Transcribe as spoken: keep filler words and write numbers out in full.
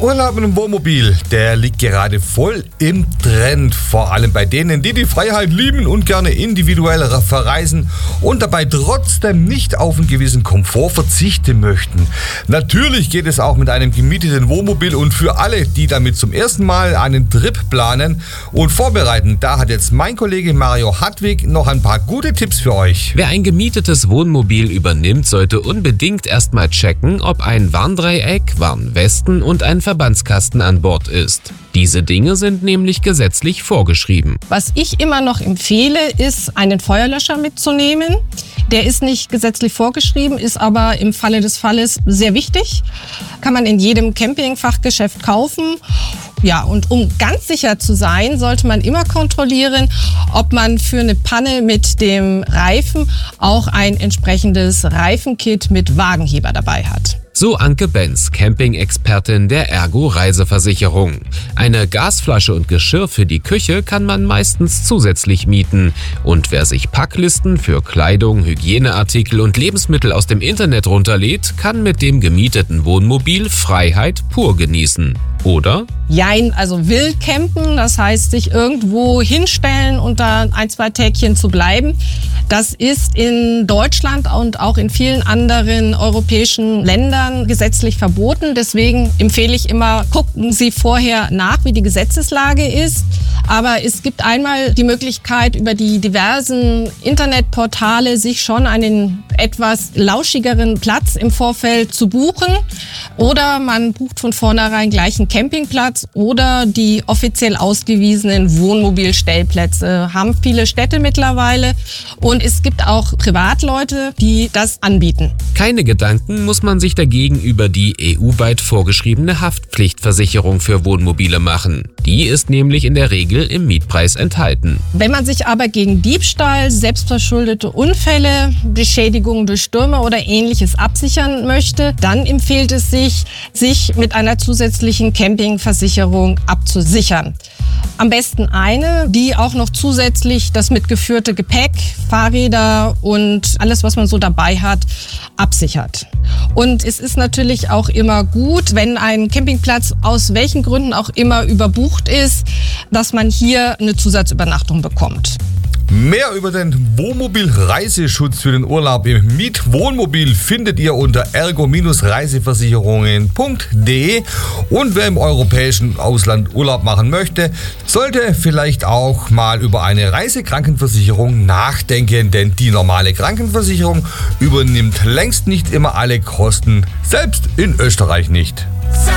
Urlaub mit dem Wohnmobil, der liegt gerade voll im Trend. Vor allem bei denen, die die Freiheit lieben und gerne individuell verreisen und dabei trotzdem nicht auf einen gewissen Komfort verzichten möchten. Natürlich geht es auch mit einem gemieteten Wohnmobil, und für alle, die damit zum ersten Mal einen Trip planen und vorbereiten, da hat jetzt mein Kollege Mario Hartwig noch ein paar gute Tipps für euch. Wer ein gemietetes Wohnmobil übernimmt, sollte unbedingt erstmal checken, ob ein Warndreieck, Warnwesten und ein Verbandskasten an Bord ist. Diese Dinge sind nämlich gesetzlich vorgeschrieben. Was ich immer noch empfehle, ist, einen Feuerlöscher mitzunehmen. Der ist nicht gesetzlich vorgeschrieben, ist aber im Falle des Falles sehr wichtig. Kann man in jedem Campingfachgeschäft kaufen. Ja, und um ganz sicher zu sein, sollte man immer kontrollieren, ob man für eine Panne mit dem Reifen auch ein entsprechendes Reifenkit mit Wagenheber dabei hat. So Anke Benz, Camping-Expertin der Ergo Reiseversicherung. Eine Gasflasche und Geschirr für die Küche kann man meistens zusätzlich mieten. Und wer sich Packlisten für Kleidung, Hygieneartikel und Lebensmittel aus dem Internet runterlädt, kann mit dem gemieteten Wohnmobil Freiheit pur genießen. Oder? Jein, also wild campen, das heißt sich irgendwo hinstellen und da ein, zwei Tägchen zu bleiben. Das ist in Deutschland und auch in vielen anderen europäischen Ländern gesetzlich verboten. Deswegen empfehle ich immer, gucken Sie vorher nach, wie die Gesetzeslage ist. Aber es gibt einmal die Möglichkeit, über die diversen Internetportale sich schon einen etwas lauschigeren Platz im Vorfeld zu buchen. Oder man bucht von vornherein gleich einen Campingplatz oder die offiziell ausgewiesenen Wohnmobilstellplätze. Haben viele Städte mittlerweile. Und es gibt auch Privatleute, die das anbieten. Keine Gedanken muss man sich dagegen über die E U-weit vorgeschriebene Haftpflichtversicherung für Wohnmobile machen. Die ist nämlich in der Regel im Mietpreis enthalten. Wenn man sich aber gegen Diebstahl, selbstverschuldete Unfälle, Beschädigungen durch Stürme oder Ähnliches absichern möchte, dann empfiehlt es sich, sich mit einer zusätzlichen Campingversicherung abzusichern. Am besten eine, die auch noch zusätzlich das mitgeführte Gepäck, Fahrräder und alles, was man so dabei hat, absichert. Und es ist natürlich auch immer gut, wenn ein Campingplatz aus welchen Gründen auch immer überbucht ist, dass man hier eine Zusatzübernachtung bekommt. Mehr über den Wohnmobil-Reiseschutz für den Urlaub im Mietwohnmobil findet ihr unter ergo Reiseversicherungen punkt de. Und wer im europäischen Ausland Urlaub machen möchte, sollte vielleicht auch mal über eine Reisekrankenversicherung nachdenken, denn die normale Krankenversicherung übernimmt längst nicht immer alle Kosten, selbst in Österreich nicht.